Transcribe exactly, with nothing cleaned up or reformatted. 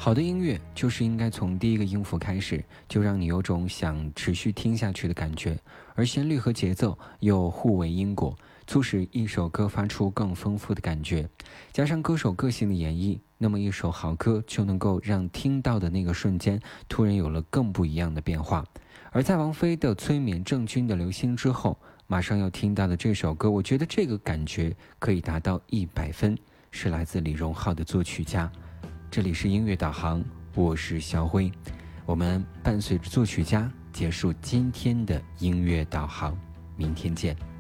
好的音乐就是应该从第一个音符开始，就让你有种想持续听下去的感觉，而旋律和节奏又互为因果，促使一首歌发出更丰富的感觉。加上歌手个性的演绎，那么一首好歌就能够让听到的那个瞬间突然有了更不一样的变化。而在王菲的催眠郑钧的流星之后，马上要听到的这首歌，我觉得这个感觉可以达到一百分，是来自李荣浩的作曲家。这里是音乐导航，我是肖辉，我们伴随着作曲家结束今天的音乐导航，明天见。